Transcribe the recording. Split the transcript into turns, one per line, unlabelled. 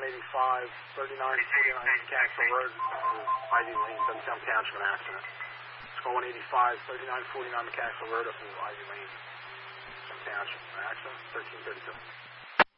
185, 39, 49 Mechanicsville Road, Ivy Lane, Bentown Township, an accident. Score 185, 39, 49 Mechanicsville Road, Ivy Lane, Bentown Township, an accident, 1332.